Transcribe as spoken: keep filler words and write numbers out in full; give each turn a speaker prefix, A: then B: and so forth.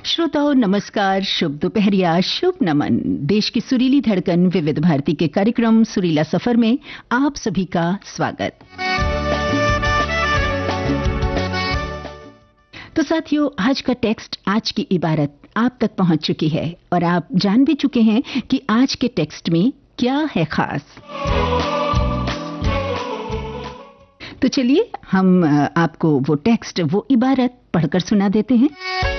A: श्रोताओं नमस्कार, शुभ दोपहरिया, शुभ नमन। देश की सुरीली धड़कन विविध भारती के कार्यक्रम सुरीला सफर में आप सभी का स्वागत। तो साथियों, आज का टेक्स्ट, आज की इबारत आप तक पहुंच चुकी है और आप जान भी चुके हैं कि आज के टेक्स्ट में क्या है खास। तो चलिए हम आपको वो टेक्स्ट, वो इबारत पढ़कर सुना देते हैं।